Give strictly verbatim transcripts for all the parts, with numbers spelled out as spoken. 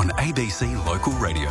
on A B C Local Radio.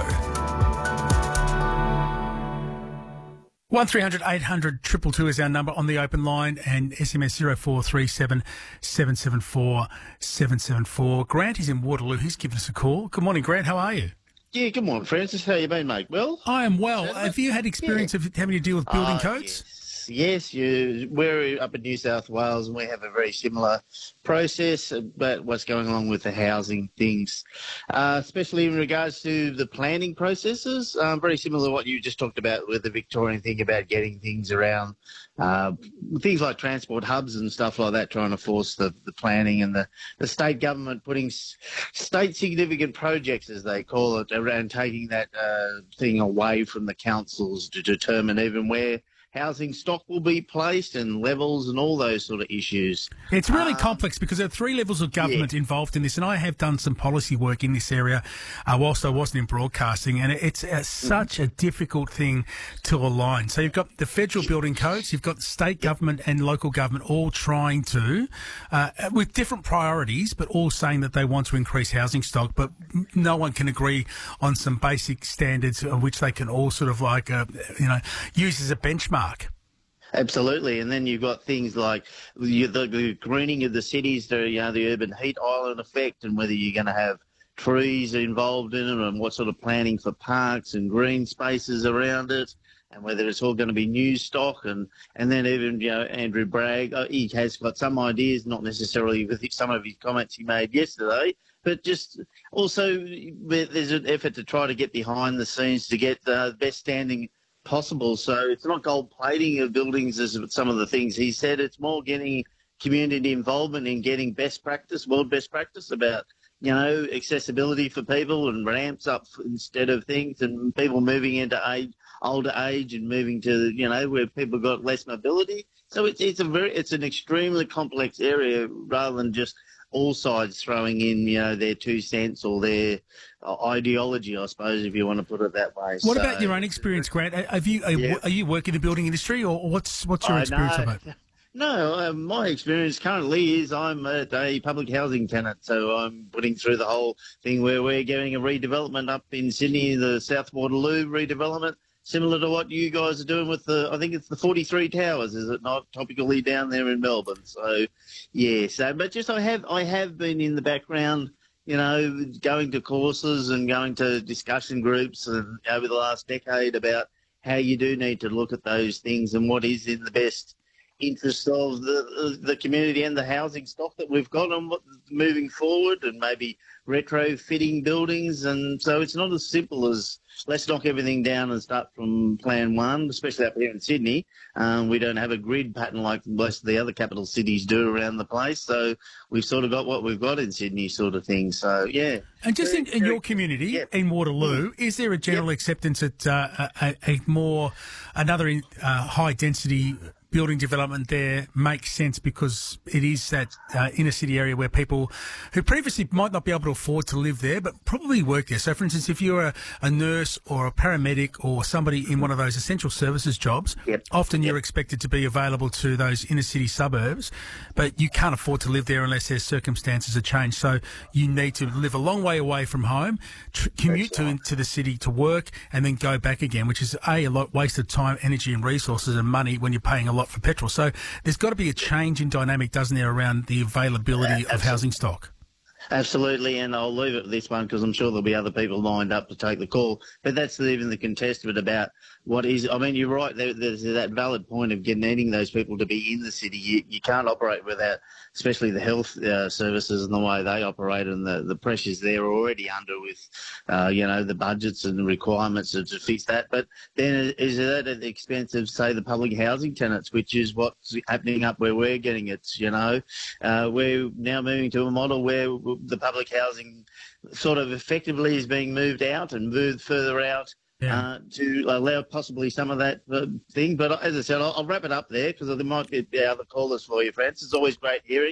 one three hundred eight hundred two two two is our number on the open line, and S M S zero four three seven seven seven four seven seven four. Grant is in Waterloo. He's given us a call. Good morning, Grant. How are you? Yeah, good morning, Francis. How you been, mate? Well? I am well. Have you had experience yeah. of having to deal with building uh, codes? Yes. Yes, you, we're up in New South Wales and we have a very similar process about what's going on with the housing things, uh, especially in regards to the planning processes. Um, very similar to what you just talked about with the Victorian thing about getting things around, uh, things like transport hubs and stuff like that, trying to force the, the planning, and the, the state government putting s- state significant projects, as they call it, around taking that uh, thing away from the councils to determine even where housing stock will be placed and levels and all those sort of issues. It's really um, complex because there are three levels of government yeah. involved in this, and I have done some policy work in this area uh, whilst I wasn't in broadcasting, and it's uh, such a difficult thing to align. So you've got the federal building codes, you've got state government and local government all trying to, uh, with different priorities, but all saying that they want to increase housing stock, but no one can agree on some basic standards of which they can all sort of like, uh, you know, use as a benchmark. Absolutely, and then you've got things like the, the greening of the cities, the, you know, the urban heat island effect, and whether you're going to have trees involved in it, and what sort of planning for parks and green spaces around it, and whether it's all going to be new stock, and, and then even, you know, Andrew Bragg, uh, he has got some ideas, not necessarily with some of his comments he made yesterday, but just also there's an effort to try to get behind the scenes to get the best standing possible. So it's not gold plating of buildings as some of the things he said. It's more getting community involvement in getting best practice, world best practice about, you know, accessibility for people and ramps up instead of things, and people moving into age, older age and moving to, you know, where people got less mobility. So it's it's a very it's an extremely complex area rather than just all sides throwing in, you know, their two cents or their uh, ideology, I suppose, if you want to put it that way. What so, about your own experience, Grant? Have you are, yeah. are you working in the building industry, or what's what's your I experience know. of it? No, uh, my experience currently is I'm at a public housing tenant, so I'm putting through the whole thing where we're getting a redevelopment up in Sydney, the South Waterloo redevelopment, similar to what you guys are doing with the, I think it's the forty-three Towers, is it not, topically down there in Melbourne? So, yeah, so, but just I have, I have been in the background, you know, going to courses and going to discussion groups and over the last decade about how you do need to look at those things and what is in the best interest of the the community and the housing stock that we've got on what, moving forward, and maybe retrofitting buildings. And so it's not as simple as let's knock everything down and start from plan one, especially up here in Sydney. Um, we don't have a grid pattern like most of the other capital cities do around the place. So we've sort of got what we've got in Sydney sort of thing. So, yeah. And just in, in your community, yeah. in Waterloo, mm. is there a general yep. acceptance that uh, a, a more, another uh, high density building development there makes sense because it is that uh, inner city area where people who previously might not be able to afford to live there but probably work there? So, for instance, if you're a, a nurse or a paramedic or somebody in one of those essential services jobs, yep. often yep. you're expected to be available to those inner city suburbs, but you can't afford to live there unless their circumstances are changed. So you need to live a long way away from home, tr- commute to, right. to the city to work, and then go back again, which is, A, a lot waste of time, energy and resources and money when you're paying a lot for petrol. So there's got to be a change in dynamic, doesn't there, around the availability uh, of housing stock? Absolutely, and I'll leave it at this one because I'm sure there'll be other people lined up to take the call. But that's even the contest of it about what is. I mean, you're right. There, there's that valid point of getting needing those people to be in the city. You, you can't operate without, especially the health uh, services and the way they operate and the, the pressures they're already under with, uh, you know, the budgets and the requirements to, to fix that. But then is that at the expense of, say, the public housing tenants, which is what's happening up where we're getting it, you know? Uh, we're now moving to a model where the public housing sort of effectively is being moved out and moved further out yeah. uh, to allow possibly some of that uh, thing. But as I said, I'll, I'll wrap it up there because there might be other callers for you, Francis. It's always great hearing you.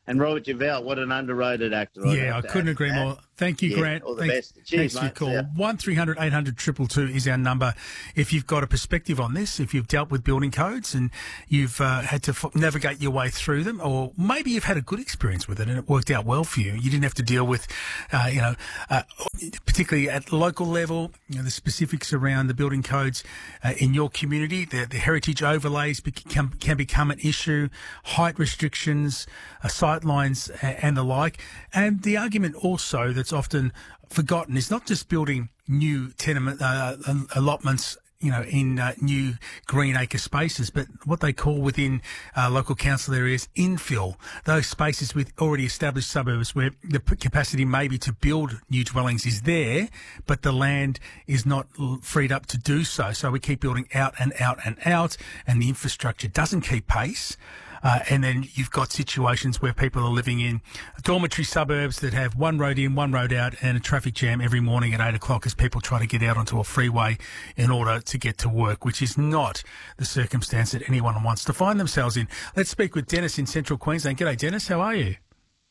And Robert Duvall, what an underrated actor. I'd Yeah, have I to couldn't add agree to that. more. Thank you, Yeah, Grant. all the Thank- best. Cheers, Thanks for your mate. call. See ya. one three hundred eight hundred two two two is our number. If you've got a perspective on this, if you've dealt with building codes and you've uh, had to f- navigate your way through them, or maybe you've had a good experience with it and it worked out well for you. You didn't have to deal with, uh, you know, uh, particularly at local level, you know, the specifics around the building codes uh, in your community. The, the heritage overlays become, can become an issue, height restrictions, uh, sight lines, uh, and the like. And the argument also that's often forgotten is not just building new tenement uh, allotments, you know, in uh, new green acre spaces, but what they call within uh, local council areas infill, those spaces with already established suburbs where the p- capacity maybe to build new dwellings is there, but the land is not l- freed up to do so. So we keep building out and out and out, and the infrastructure doesn't keep pace. Uh, and then you've got situations where people are living in dormitory suburbs that have one road in, one road out, and a traffic jam every morning at eight o'clock as people try to get out onto a freeway in order to get to work, which is not the circumstance that anyone wants to find themselves in. Let's speak with Dennis in Central Queensland. G'day, Dennis. How are you?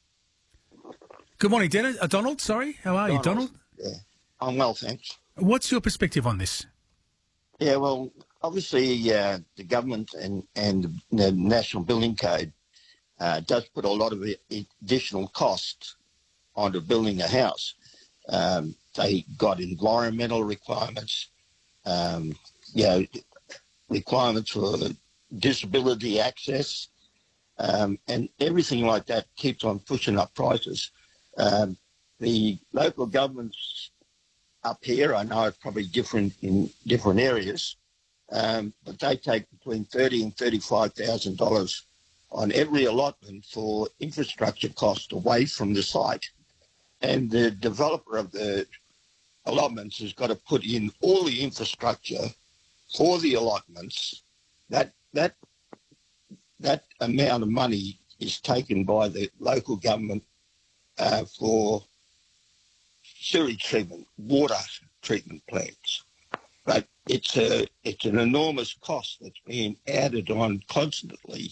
Good morning, Dennis. Uh, Donald, sorry. How are you, Donald? Yeah, I'm well, thanks. What's your perspective on this? Yeah, well, obviously uh, the government and, and the National Building Code uh, does put a lot of additional costs onto building a house. Um, they got environmental requirements, um, you know, requirements for disability access, um, and everything like that keeps on pushing up prices. Um, the local governments up here, I know it's probably different in different areas, Um, but they take between thirty and thirty-five thousand dollars on every allotment for infrastructure cost away from the site, and the developer of the allotments has got to put in all the infrastructure for the allotments. That that that amount of money is taken by the local government uh, for sewage treatment, water treatment plants. But it's a it's an enormous cost that's being added on constantly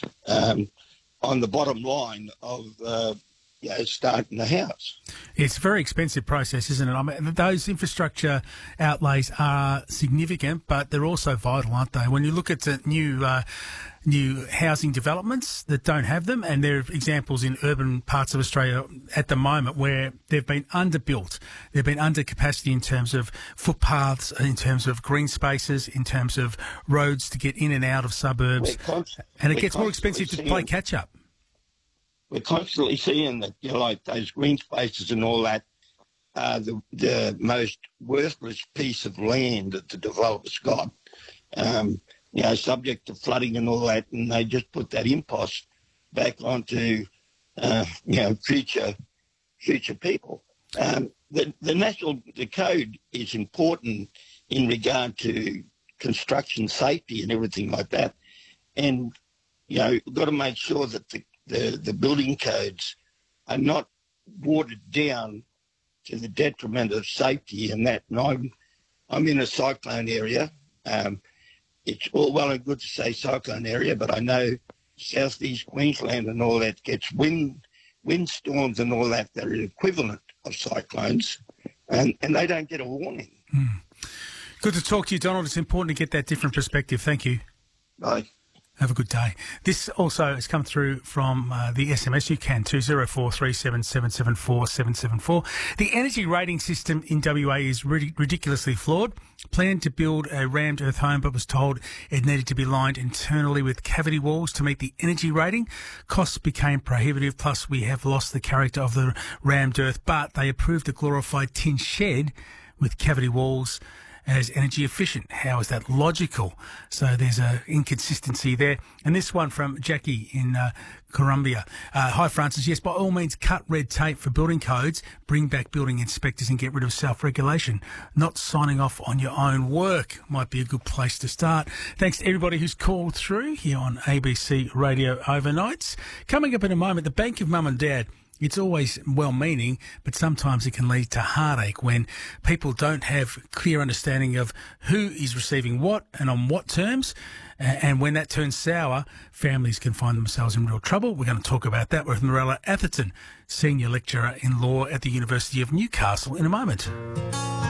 um, on the bottom line of uh, you know, starting the house. It's a very expensive process, isn't it? I mean, those infrastructure outlays are significant, but they're also vital, aren't they? When you look at the new uh, new housing developments that don't have them, and there are examples in urban parts of Australia at the moment where they've been underbuilt, they've been under capacity in terms of footpaths, in terms of green spaces, in terms of roads to get in and out of suburbs, Const- and it gets more expensive to seeing, play catch up. We're constantly seeing that, you know, like those green spaces and all that, uh, the the most worthless piece of land that the developers got. Um, you know, subject to flooding and all that, and they just put that impost back onto, uh, you know, future future people. Um, the the national the code is important in regard to construction safety and everything like that, and you know, you've got to make sure that the the, the building codes are not watered down to the detriment of safety and that. And I'm I'm in a cyclone area. Um, It's all well and good to say cyclone area, but I know southeast Queensland and all that gets wind, windstorms and all that that are equivalent of cyclones, and, and they don't get a warning. Mm. Good to talk to you, Donald. It's important to get that different perspective. Thank you. Bye. Have a good day. This also has come through from uh, the S M S. You can two zero four three seven seven seven four seven seven four. The energy rating system in W A is rid- ridiculously flawed. Planned to build a rammed earth home, but was told it needed to be lined internally with cavity walls to meet the energy rating. Costs became prohibitive, plus we have lost the character of the rammed earth, but they approved a glorified tin shed with cavity walls as energy efficient. How is that logical? So there's a inconsistency there. And this one from Jackie in uh, Columbia. Uh, Hi, Francis. Yes, by all means, cut red tape for building codes, bring back building inspectors and get rid of self-regulation. Not signing off on your own work might be a good place to start. Thanks to everybody who's called through here on A B C Radio Overnights. Coming up in a moment, the Bank of Mum and Dad it's always well-meaning, but sometimes it can lead to heartache when people don't have clear understanding of who is receiving what and on what terms. And when that turns sour, families can find themselves in real trouble. We're going to talk about that with Mirella Atherton, Senior Lecturer in Law at the University of Newcastle, in a moment.